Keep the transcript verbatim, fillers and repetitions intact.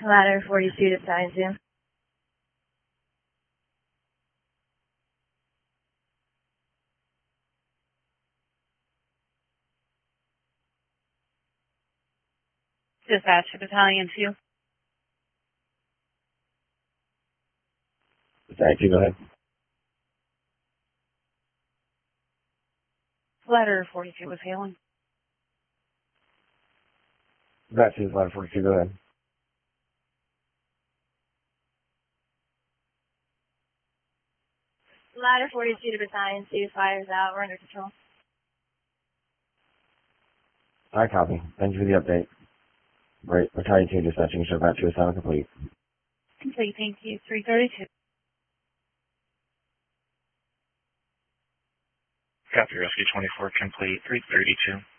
Ladder forty-two to sign two. Dispatch to Battalion two. Thank you, go ahead. Ladder forty-two was hailing. That is ladder forty-two, go ahead. Ladder forty-two to Battalion two, fires out, we're under control. I copy. Thank you for the update. Great. Battalion two dispatching, show back to assignment complete. Complete, thank you. three thirty-two. Copy, Rescue twenty-four complete, three thirty-two.